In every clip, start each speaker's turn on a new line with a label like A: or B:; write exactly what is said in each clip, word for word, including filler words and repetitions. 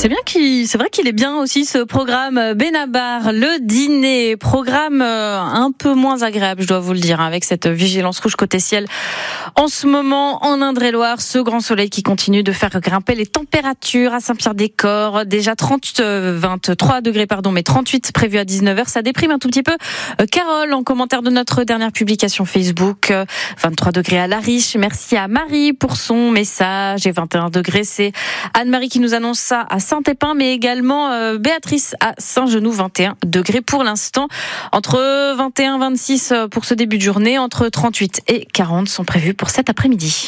A: C'est bien qu'il, c'est vrai qu'il est bien aussi ce programme Benabar, le dîner, programme un peu moins agréable, je dois vous le dire, avec cette vigilance rouge côté ciel. En ce moment, en Indre-et-Loire, ce grand soleil qui continue de faire grimper les températures à Saint-Pierre-des-Corps. Déjà trente, vingt-trois degrés, pardon, mais trente-huit prévu à dix-neuf heures. Ça déprime un tout petit peu. Carole, en commentaire de notre dernière publication Facebook, vingt-trois degrés à La Riche. Merci à Marie pour son message. Et vingt et un degrés, c'est Anne-Marie qui nous annonce ça à Saint-Épin, mais également euh, Béatrice à Saint-Genoux, vingt et un degrés pour l'instant. Entre vingt et un et vingt-six pour ce début de journée, entre trente-huit et quarante sont prévus pour cet après-midi.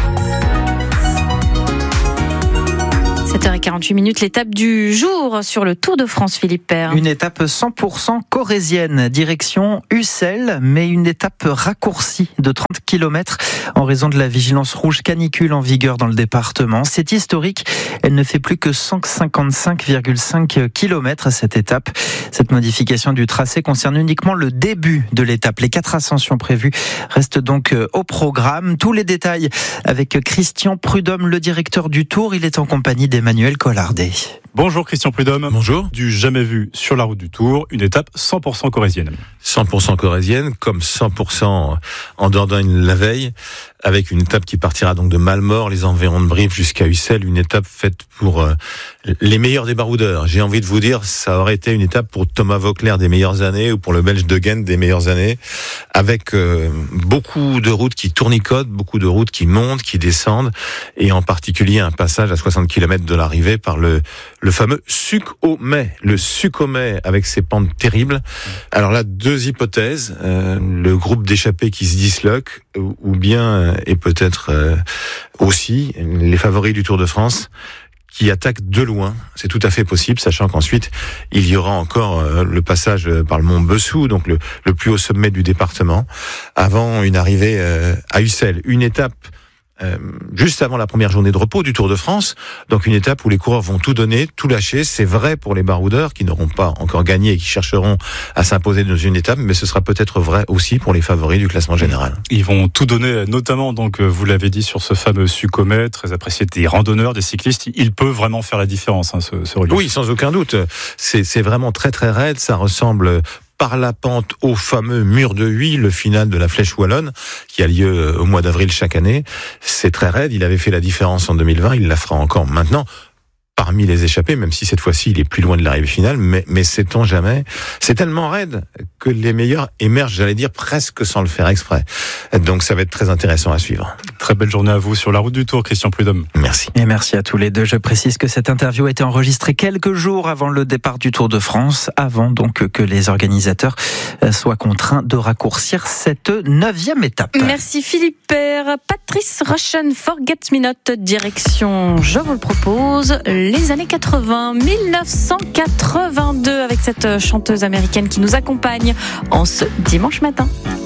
A: sept heures quarante-huit minutes, l'étape du jour sur le Tour de France, Philippe Père.
B: Une étape cent pour cent corrézienne, direction Ussel, mais une étape raccourcie de trente kilomètres en raison de la vigilance rouge canicule en vigueur dans le département. C'est historique, elle ne fait plus que cent cinquante-cinq virgule cinq kilomètres cette étape. Cette modification du tracé concerne uniquement le début de l'étape. Les quatre ascensions prévues restent donc au programme. Tous les détails avec Christian Prudhomme, le directeur du Tour. Il est en compagnie d'Emmanuel Collardet.
C: Bonjour Christian Prudhomme.
D: Bonjour.
C: Du jamais vu sur la route du Tour, une étape cent pour cent corrézienne.
D: cent pour cent corrézienne, comme cent pour cent en Dordogne la veille, avec une étape qui partira donc de Malmort, les environs de Brive jusqu'à Ussel, une étape faite pour euh, les meilleurs des baroudeurs. J'ai envie de vous dire, ça aurait été une étape pour Thomas Voeckler des meilleures années ou pour le Belge De Gendt des meilleures années, avec euh, beaucoup de routes qui tournicotent, beaucoup de routes qui montent, qui descendent, et en particulier un passage à soixante kilomètres de l'arrivée par le le fameux Suc au Mai, le Suc au Mai avec ses pentes terribles. Alors là, deux hypothèses, euh, le groupe d'échappés qui se disloque, ou, ou bien, et peut-être euh, aussi, les favoris du Tour de France qui attaquent de loin. C'est tout à fait possible, sachant qu'ensuite, il y aura encore euh, le passage par le mont Bessou, donc le, le plus haut sommet du département, avant une arrivée euh, à Ussel. Une étape Euh, juste avant la première journée de repos du Tour de France, donc une étape où les coureurs vont tout donner, tout lâcher. C'est vrai pour les baroudeurs qui n'auront pas encore gagné et qui chercheront à s'imposer dans une étape, mais ce sera peut-être vrai aussi pour les favoris du classement général.
C: Ils vont tout donner, notamment, donc vous l'avez dit, sur ce fameux Suc au Mai, très apprécié des randonneurs, des cyclistes. Il peut vraiment faire la différence, hein, ce, ce relief.
D: Oui, sans aucun doute. C'est, c'est vraiment très très raide. Ça ressemble par la pente au fameux mur de Huy, le final de la Flèche Wallonne, qui a lieu au mois d'avril chaque année. C'est très raide, il avait fait la différence en deux mille vingt, il la fera encore maintenant, parmi les échappés, même si cette fois-ci il est plus loin de l'arrivée finale, mais, mais sait-on jamais. C'est tellement raide que les meilleurs émergent, j'allais dire, presque sans le faire exprès. Donc ça va être très intéressant à suivre.
C: Très belle journée à vous sur la route du Tour, Christian Prudhomme.
D: Merci.
B: Et merci à tous les deux. Je précise que cette interview a été enregistrée quelques jours avant le départ du Tour de France, avant donc que les organisateurs soient contraints de raccourcir cette neuvième étape.
A: Merci Philippe Père. Patrice Rushen, Forget Me Not, direction, je vous le propose, les années quatre-vingts, dix-neuf cent quatre-vingt-deux, avec cette chanteuse américaine qui nous accompagne en ce dimanche matin.